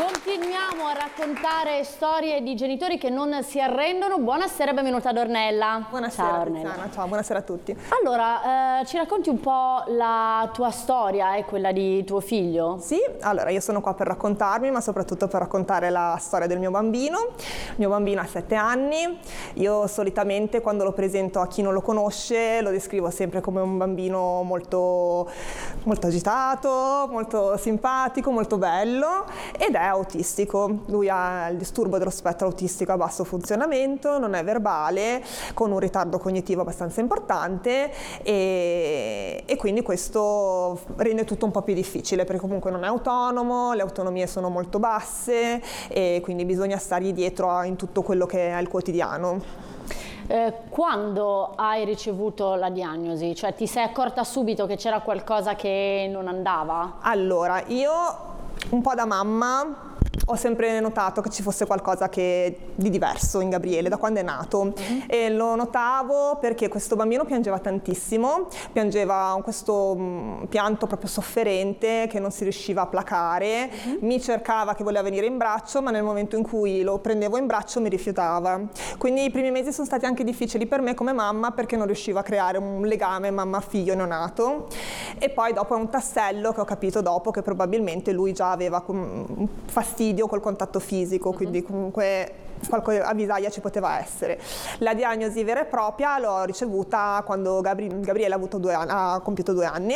Continuiamo a raccontare storie di genitori che non si arrendono. Buonasera e benvenuta ad Ornella. Buonasera, ciao Tiziana. Ornella. Ciao, buonasera a tutti. Allora, ci racconti un po' la tua storia e quella di tuo figlio? Sì, allora io sono qua per raccontarmi, ma soprattutto per raccontare la storia del mio bambino. Il mio bambino ha 7 anni. Io solitamente quando lo presento a chi non lo conosce lo descrivo sempre come un bambino molto agitato, molto simpatico, molto bello ed è autistico. Lui ha il disturbo dello spettro autistico a basso funzionamento, non è verbale, con un ritardo cognitivo abbastanza importante e quindi questo rende tutto un po' più difficile perché comunque non è autonomo, le autonomie sono molto basse e quindi bisogna stargli dietro in tutto quello che è il quotidiano. Quando hai ricevuto la diagnosi? Cioè ti sei accorta subito che c'era qualcosa che non andava? Allora, io un po' da mamma ho sempre notato che ci fosse qualcosa di diverso in Gabriele da quando è nato e lo notavo perché questo bambino piangeva tantissimo, piangeva questo pianto proprio sofferente che non si riusciva a placare, mi cercava che voleva venire in braccio ma nel momento in cui lo prendevo in braccio mi rifiutava. Quindi i primi mesi sono stati anche difficili per me come mamma perché non riuscivo a creare un legame mamma-figlio neonato e poi dopo è un tassello che ho capito dopo che probabilmente lui già aveva un fastidio col contatto fisico, quindi comunque qualche avvisaglia ci poteva essere. La diagnosi vera e propria l'ho ricevuta quando Gabriele ha compiuto 2 anni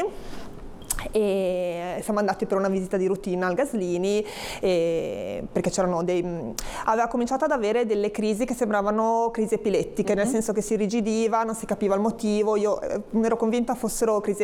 e siamo andati per una visita di routine al Gaslini perché aveva cominciato ad avere delle crisi che sembravano crisi epilettiche, nel senso che si irrigidiva, non si capiva il motivo, io ero convinta fossero crisi